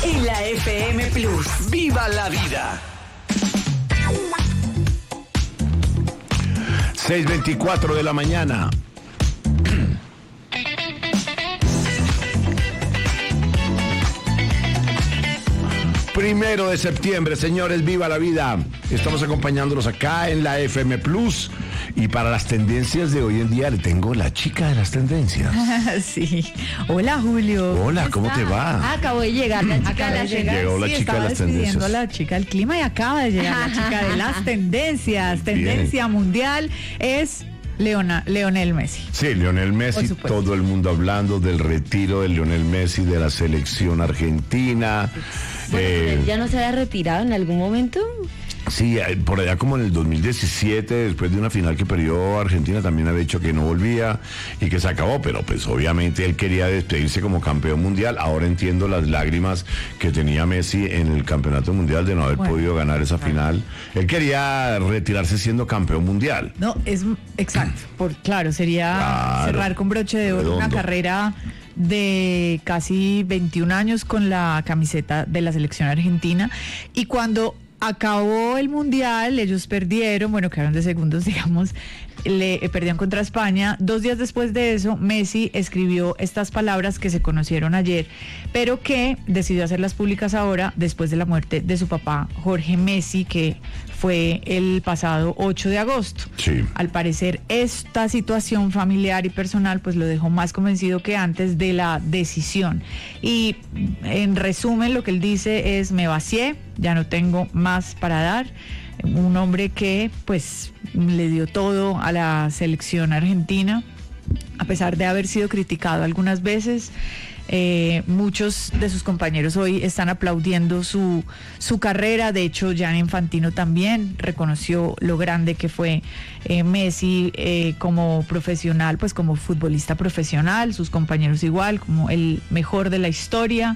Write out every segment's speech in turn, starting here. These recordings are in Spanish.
en la FM Plus. ¡Viva la vida! 6:24 de la mañana. Primero de septiembre, señores, viva la vida. Estamos acompañándolos acá en la FM Plus. Y para las tendencias de hoy en día le tengo la chica de las tendencias. Sí. Hola, Julio. Hola, ¿cómo te va? Acabo de llegar la chica de las tendencias. Llegó la chica de las tendencias. A la chica del clima y acaba de llegar la chica de las tendencias. Tendencia mundial es Lionel Messi. Sí, Lionel Messi, todo el mundo hablando del retiro de Lionel Messi de la selección argentina. Bueno, ¿ya no se había retirado en algún momento? Sí, por allá como en el 2017, después de una final que perdió Argentina, también había dicho que no volvía y que se acabó, pero pues obviamente él quería despedirse como campeón mundial. Ahora entiendo las lágrimas que tenía Messi en el campeonato mundial de no haber podido ganar esa final. Él quería retirarse siendo campeón mundial. No, es exacto, claro, sería cerrar con broche de oro una carrera de casi 21 años con la camiseta de la selección argentina. Y cuando acabó el mundial, ellos perdieron, quedaron de segundos, digamos, perdieron contra España. 2 días después de eso, Messi escribió estas palabras que se conocieron ayer, pero que decidió hacerlas públicas ahora, después de la muerte de su papá, Jorge Messi, que fue el pasado 8 de agosto. Sí. Al parecer, esta situación familiar y personal, pues lo dejó más convencido que antes de la decisión. Y en resumen, lo que él dice es: me vacié, ya no tengo más para dar. Un hombre que pues le dio todo a la selección argentina, a pesar de haber sido criticado algunas veces. Muchos de sus compañeros hoy están aplaudiendo su carrera. De hecho, Gianni Infantino también reconoció lo grande que fue Messi como profesional, pues como futbolista profesional, sus compañeros igual, como el mejor de la historia.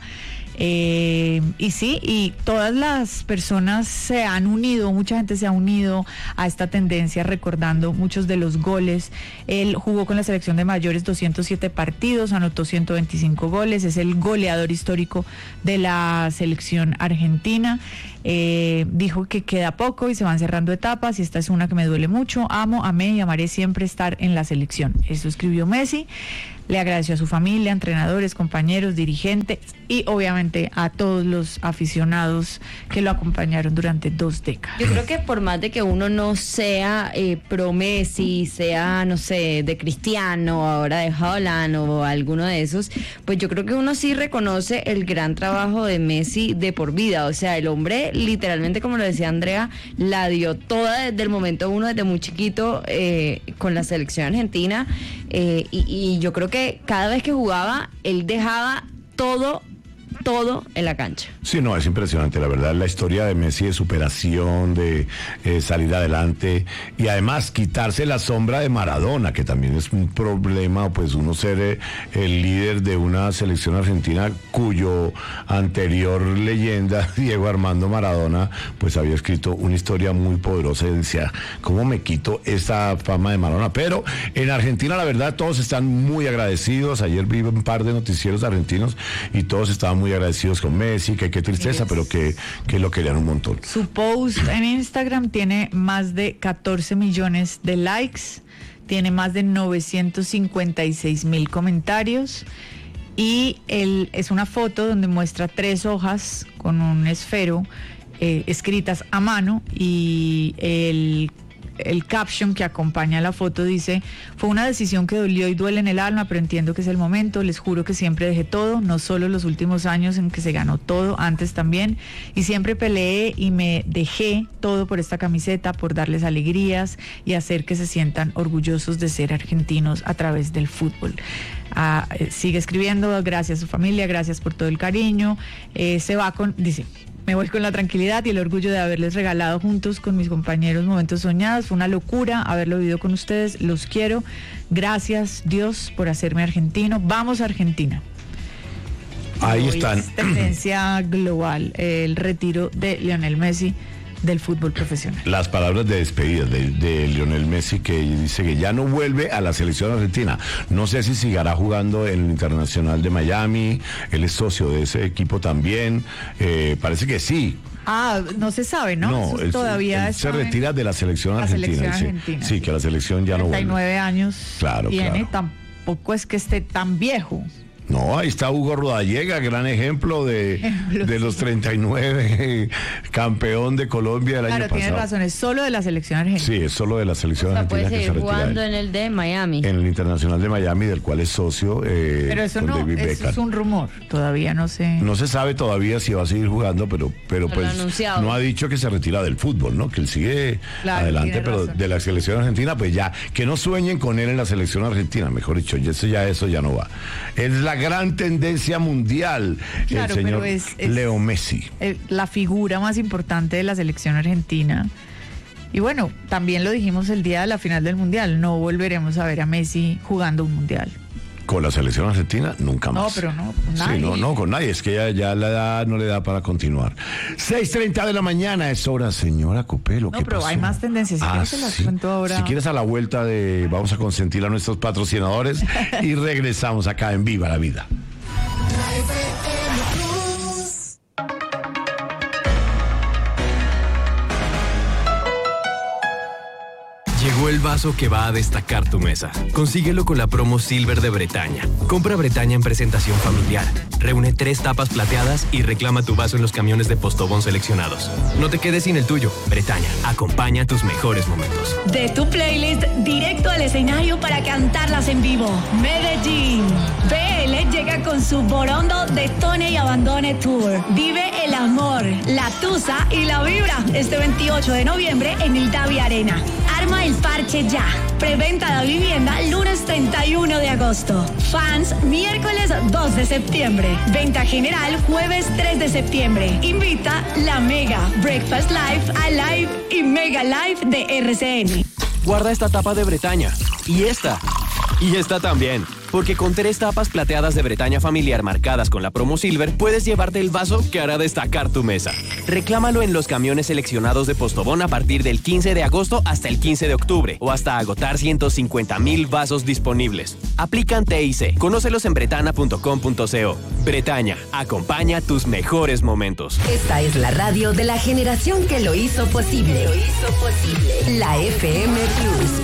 Y sí, y todas las personas se han unido, mucha gente se ha unido a esta tendencia, recordando muchos de los goles. Él jugó con la selección de mayores 207 partidos, anotó 125 goles, es el goleador histórico de la selección argentina. Dijo que queda poco y se van cerrando etapas, y esta es una que me duele mucho. Amé y amaré siempre estar en la selección. Eso escribió Messi. Le agradeció a su familia, entrenadores, compañeros, dirigentes y obviamente a todos los aficionados que lo acompañaron durante 2 décadas. Yo creo que por más de que uno no sea pro Messi, sea, no sé, de Cristiano, ahora de Haaland o alguno de esos, pues yo creo que uno sí reconoce el gran trabajo de Messi de por vida. O sea, el hombre literalmente, como lo decía Andrea, la dio toda desde el momento uno, desde muy chiquito, con la selección argentina. Y yo creo que cada vez que jugaba, él dejaba todo en la cancha. Sí, no, es impresionante, la verdad, la historia de Messi de superación, de salir adelante y además quitarse la sombra de Maradona, que también es un problema, pues uno ser el líder de una selección argentina cuyo anterior leyenda, Diego Armando Maradona, pues había escrito una historia muy poderosa y decía, ¿cómo me quito esta fama de Maradona? Pero en Argentina, la verdad, todos están muy agradecidos. Ayer vi un par de noticieros argentinos y todos estaban muy agradecidos con Messi, que qué tristeza, pero que lo querían un montón. Su post en Instagram tiene más de 14 millones de likes, tiene más de 956,000 comentarios, y es una foto donde muestra 3 hojas con un esfero escritas a mano, y el caption que acompaña la foto dice: fue una decisión que dolió y duele en el alma, pero entiendo que es el momento. Les juro que siempre dejé todo, no solo los últimos años en que se ganó todo, antes también, y siempre peleé y me dejé todo por esta camiseta, por darles alegrías y hacer que se sientan orgullosos de ser argentinos a través del fútbol. Sigue escribiendo: gracias a su familia, gracias por todo el cariño. Dice: me voy con la tranquilidad y el orgullo de haberles regalado juntos con mis compañeros momentos soñados. Fue una locura haberlo vivido con ustedes. Los quiero. Gracias, Dios, por hacerme argentino. Vamos, Argentina. Ahí están. Es tendencia global el retiro de Lionel Messi del fútbol profesional. Las palabras de despedida de Lionel Messi, que dice que ya no vuelve a la selección argentina. No sé si seguirá jugando en el Internacional de Miami, él es socio de ese equipo también, parece que sí. No se sabe, ¿no? No, Eso todavía él se retira de la selección argentina. Sí, que la selección ya no vuelve. 39 años Claro, tiene, claro. Tampoco es que esté tan viejo. No, ahí está Hugo Rodallega, gran ejemplo de los 39, campeón de Colombia el año pasado. Claro, tienes razón, es solo de la selección argentina. Sí, es solo de la selección O sea, argentina puede que se seguir retira. jugando en el de Miami. En el Internacional de Miami, del cual es socio Pero eso con no, David eso Beckham. es un rumor, todavía no sé. No se sabe todavía si va a seguir jugando, pero lo pues anunciado. no ha dicho que se retira del fútbol, ¿no? Que él sigue Claro, adelante, tiene pero razón. de la selección argentina, pues ya, que no sueñen con él en la selección argentina, mejor dicho, eso ya no va. Es la gran tendencia mundial, Claro, el señor pero es Leo Messi. La figura más importante de la selección argentina. Y bueno, también lo dijimos el día de la final del Mundial, no volveremos a ver a Messi jugando un Mundial. Con la selección argentina, nunca más. No, pero no, con nadie. Sí, no, con nadie. Es que ya la edad no le da para continuar. 6:30 de la mañana es hora, señora Copelo. No, ¿qué pero pasó? hay más tendencias. Si quieres, se las cuento ahora. Si quieres, a la vuelta vamos a consentir a nuestros patrocinadores y regresamos acá en Viva la Vida. Llegó el vaso que va a destacar tu mesa. Consíguelo con la promo Silver de Bretaña. Compra Bretaña en presentación familiar. Reúne 3 tapas plateadas y reclama tu vaso en los camiones de Postobón seleccionados. No te quedes sin el tuyo. Bretaña, acompaña tus mejores momentos. De tu playlist directo al escenario para cantarlas en vivo. Medellín. BL llega con su Borondo Detone y Abandone Tour. Vive el amor, la tusa y la vibra este 28 de noviembre en el Davi Arena. Arma el parche ya. Preventa de vivienda lunes 31 de agosto. Fans miércoles 2 de septiembre. Venta general jueves 3 de septiembre. Invita la Mega, Breakfast Live, Alive y Mega Live de RCN. Guarda esta tapa de Bretaña. Y esta. Y esta también. Porque con 3 tapas plateadas de Bretaña familiar marcadas con la promo Silver, puedes llevarte el vaso que hará destacar tu mesa. Reclámalo en los camiones seleccionados de Postobón a partir del 15 de agosto hasta el 15 de octubre o hasta agotar 150,000 vasos disponibles. Aplican TIC. Conócelos en bretana.com.co. Bretaña, acompaña tus mejores momentos. Esta es la radio de la generación que lo hizo posible. La FM Plus.